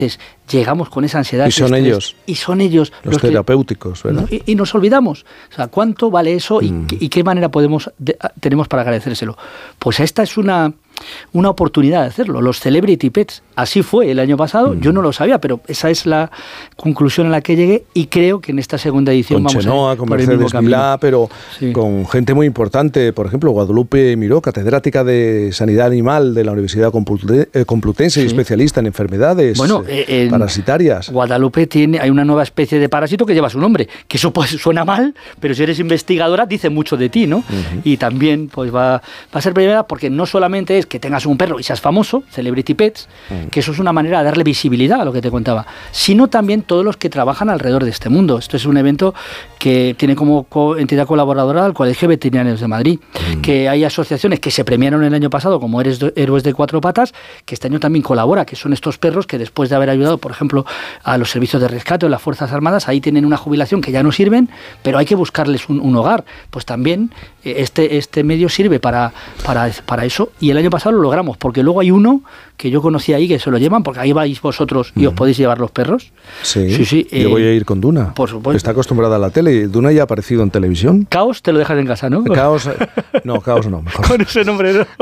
llegamos con esa ansiedad. Y son ellos. Y son ellos los terapéuticos, ¿verdad? Y nos olvidamos. O sea, ¿cuánto vale eso y qué manera tenemos para agradecérselo? Pues esta es una oportunidad de hacerlo. Los Celebrity Pets, así fue el año pasado. Yo no lo sabía, pero esa es la conclusión a la que llegué y creo que en esta segunda edición con vamos Chenoa, a ir con por el mismo Mercedes Milá, pero sí, con gente muy importante. Por ejemplo, Guadalupe Miró, catedrática de Sanidad Animal de la Universidad Complutense y especialista en enfermedades parasitarias. Guadalupe hay una nueva especie de parásito que lleva su nombre, que eso pues suena mal, pero si eres investigadora dice mucho de ti, ¿no? Y también pues va a ser primera porque no solamente es que tengas un perro y seas famoso, Celebrity Pets, que eso es una manera de darle visibilidad a lo que te contaba, sino también todos los que trabajan alrededor de este mundo. Esto es un evento que tiene como entidad colaboradora al Colegio de Veterinarios de Madrid, que hay asociaciones que se premiaron el año pasado como Héroes de Cuatro Patas, que este año también colabora, que son estos perros que después de haber ayudado, por ejemplo, a los servicios de rescate o las Fuerzas Armadas, ahí tienen una jubilación que ya no sirven, pero hay que buscarles un hogar. Pues también este medio sirve para eso, y el año pasado lo logramos, porque luego hay uno que yo conocí ahí que se lo llevan, porque ahí vais vosotros y os podéis llevar los perros. Sí. Yo voy a ir con Duna. Por supuesto. Está acostumbrada a la tele. Duna ya ha aparecido en televisión. Caos te lo dejas en casa, ¿no? Caos no. Mejor. Con ese nombre no.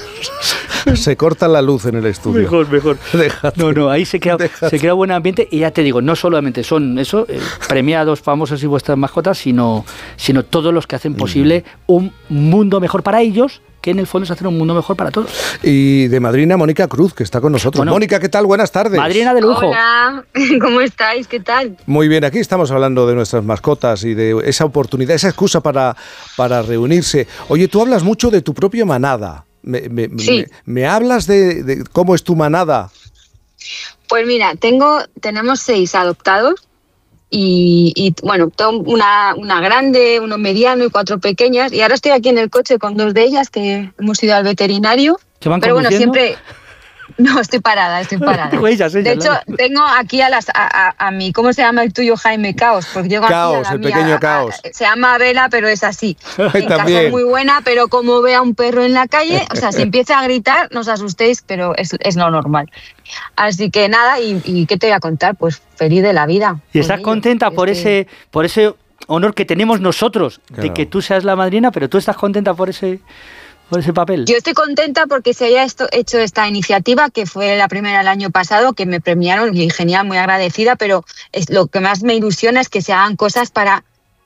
Se corta la luz en el estudio. Mejor. Déjate. No, ahí se crea buen ambiente, y ya te digo, no solamente son premiados, famosos y vuestras mascotas, sino todos los que hacen posible un mundo mejor para ellos, que en el fondo es hacer un mundo mejor para todos. Y de madrina, Mónica Cruz, que está con nosotros. Bueno, Mónica, ¿qué tal? Buenas tardes. Madrina de lujo. Hola, ¿cómo estáis? ¿Qué tal? Muy bien, aquí estamos hablando de nuestras mascotas y de esa oportunidad, esa excusa para reunirse. Oye, tú hablas mucho de tu propia manada. ¿Me hablas de cómo es tu manada? Pues mira, tenemos 6 adoptados y bueno, tengo una grande, uno mediano y 4 pequeñas, y ahora estoy aquí en el coche con 2 de ellas que hemos ido al veterinario. ¿Se van pero bueno, conduciendo? siempre... No, estoy parada. Ellas, de hecho, tengo aquí a mi, ¿cómo se llama el tuyo, Jaime? Caos. Porque llego Caos, aquí a la el mía, pequeño Caos. Se llama Vela, pero es así. En casa También. es muy buena, pero como ve a un perro en la calle, o sea, si empieza a gritar, no os asustéis, pero es lo normal. Así que nada, y ¿qué te voy a contar? Pues feliz de la vida. ¿Y estás contenta por ese honor que tenemos nosotros, de que tú seas la madrina, pero tú estás contenta por ese papel? Yo estoy contenta porque se haya hecho esta iniciativa, que fue la primera el año pasado, que me premiaron, y genial, muy agradecida, pero lo que más me ilusiona es que se hagan cosas para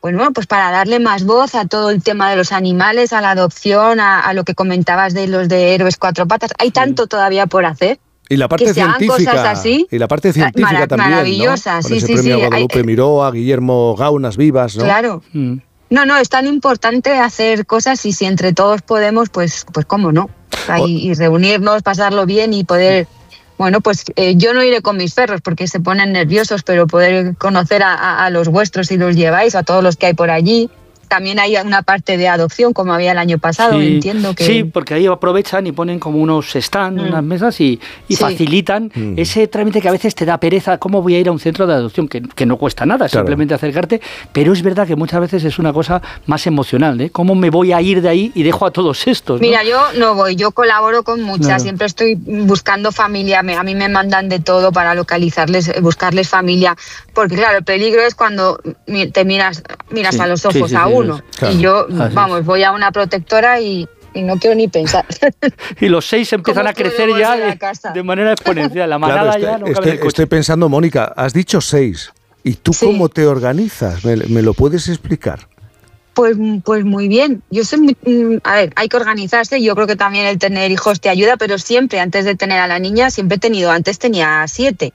darle más voz a todo el tema de los animales, a la adopción, a lo que comentabas de los de Héroes Cuatro Patas. Hay tanto todavía por hacer. Y la parte científica, cosas así, y la parte científica también, maravillosa, ¿no? Con sí, ese sí, premio sí. a Guadalupe Miró, a Guillermo Gaunas Vivas, ¿no? Claro. No, es tan importante hacer cosas, y si entre todos podemos, pues cómo no. Y reunirnos, pasarlo bien y poder... Bueno, pues yo no iré con mis perros porque se ponen nerviosos, pero poder conocer a los vuestros si los lleváis, a todos los que hay por allí. También hay una parte de adopción, como había el año pasado, entiendo que... Sí, porque ahí aprovechan y ponen como unos stands, unas mesas y facilitan ese trámite que a veces te da pereza. ¿Cómo voy a ir a un centro de adopción? Que no cuesta nada, claro, simplemente acercarte, pero es verdad que muchas veces es una cosa más emocional, ¿eh? ¿Cómo me voy a ir de ahí y dejo a todos estos, ¿no? Mira, yo no voy, yo colaboro con muchas, claro. Siempre estoy buscando familia, a mí me mandan de todo para localizarles, buscarles familia, porque claro, el peligro es cuando te miras a los ojos a uno. Claro. Y yo, voy a una protectora y no quiero ni pensar. Y los 6 empiezan a crecer ya de manera exponencial. La manada ya no cabe en el coche. Estoy pensando, Mónica, has dicho 6. ¿Y tú cómo te organizas? ¿Me lo puedes explicar? Pues muy bien. Yo soy hay que organizarse. Yo creo que también el tener hijos te ayuda, pero siempre, antes de tener a la niña, antes tenía 7.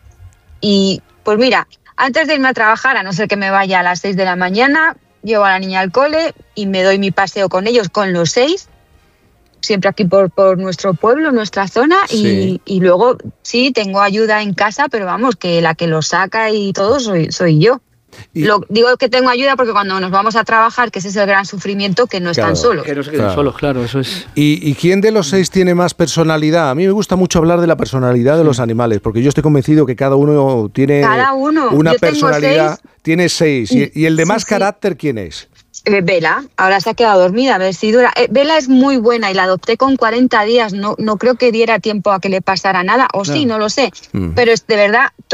Y pues mira, antes de irme a trabajar, a no ser que me vaya a las 6 de la mañana, llevo a la niña al cole y me doy mi paseo con ellos, con los 6, siempre aquí por nuestro pueblo, nuestra zona, y luego sí, tengo ayuda en casa, pero vamos, que la que los saca y todo soy yo. Digo que tengo ayuda porque cuando nos vamos a trabajar, que ese es el gran sufrimiento, que no están solos. Que no se queden solos, claro, eso es. ¿Y quién de los 6 tiene más personalidad? A mí me gusta mucho hablar de la personalidad de los animales, porque yo estoy convencido que cada uno tiene una personalidad. Tiene 6. ¿Y el de más carácter quién es? Vela, ahora se ha quedado dormida, a ver si dura. Vela es muy buena y la adopté con 40 días, no creo que diera tiempo a que le pasara nada, sí, no lo sé, pero es de verdad...